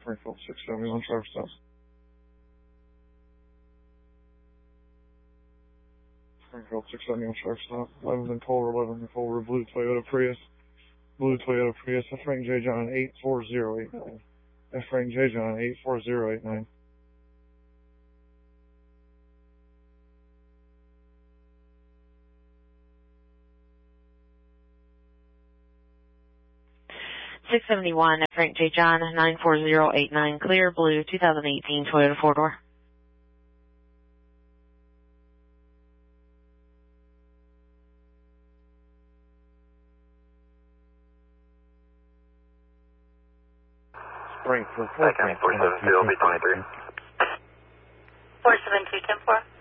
Springfield 671, Traverse South. Springfield 671, Traverse South. 11 in Culver, blue Toyota Prius. F. Frank J. John 84089. F. Frank J. John 84089. Frank J. John 94089, clear, blue, 2018 Toyota 4-door. Springfield 472, will be 23. 472, 10-4.